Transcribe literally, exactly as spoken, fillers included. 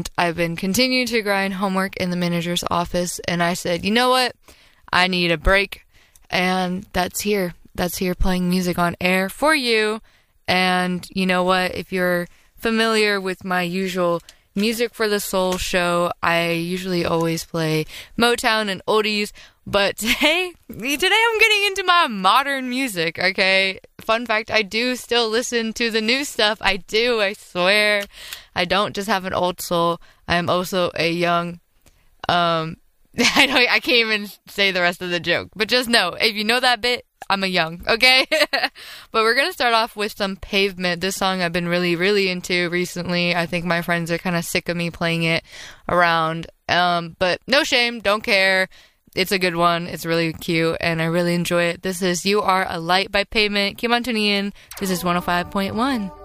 I've been continuing to grind homework in the manager's office, and I said, you know what? I need a break, and that's here. That's here playing music on air for you. And you know what? If you're familiar with my usual Music for the Soul show, I usually always play Motown and oldies, but today, today I'm getting into my modern music, okay? Fun fact, I do still listen to the new stuff. I do, I swear. I don't just have an old soul. I am also a young, um, I don't, I can't even say the rest of the joke, but just know, if you know that bit, I'm a young, okay? But we're going to start off with some Pavement. This song I've been really, really into recently. I think my friends are kind of sick of me playing it around. Um, but no shame, don't care. It's a good one. It's really cute, and I really enjoy it. This is You Are a Light by Pavement. Keep on tuning in. This is one oh five point one.